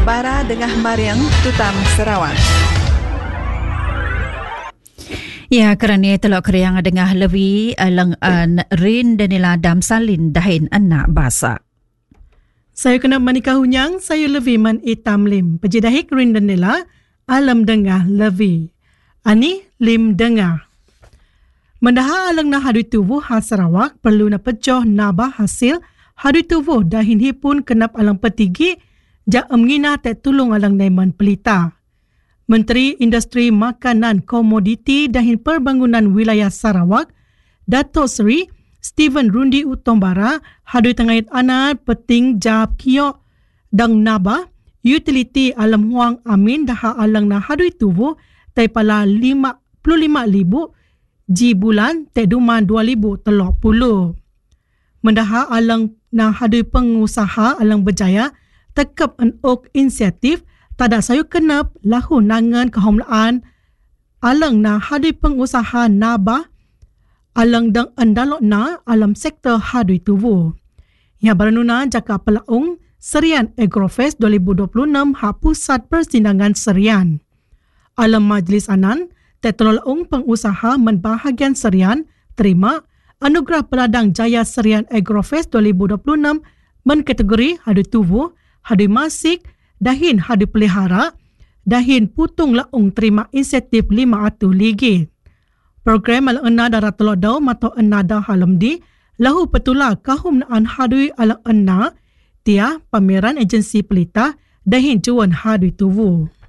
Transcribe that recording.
Bara Dengah Mariang Tutam Sarawak. Ya, kerana telok keriang dengah lewi alang rin dan iladam salin dahin anak basa. Saya kena menikah hunyang, saya lewi man itam lim. Pejidahik rin dan nila alam dengah lewi. Ani lim dengah. Mendaha alang na hadui tubuh khas Sarawak perlu na pejoh nabah hasil hadui tubuh dahin hipun kenap alang petigi ja amngina te tulung alang naiman pelita. Menteri Industri Makanan Komoditi dahin Perbangunan Wilayah Sarawak Dato' Seri Stephen Rundi Utombara hadui tengait anat peting jab kiok dang nabah utility alam huang amin daha alang na hadui tubuh tai pala 55,000 ji bulan te duman 2030. Mendaha alang na hadui pengusaha alang berjaya tekap an ok inisiatif tada sayu kenap lahu nangan kehomlaan alang na hadui pengusaha nabah alang dang andalok na alam sektor hadui tubuh. Ya baranuna jaka pelaung Serian Agrofest 2026 ha pusat persindangan serian. Alam majlis anan Tetolong pengusaha menbahagian serian terima anugerah peladang jaya serian Agrofest 2026 menkategori hadui tubuh, hadui masik, dahin hadui pelihara, dahin putung laung terima insentif 500 ligi. Program alang ena darah telodau mato ena dah halam di lahu petula kahum naan hadui alang ena tia pameran agensi pelita dahin juan hadui tubuh.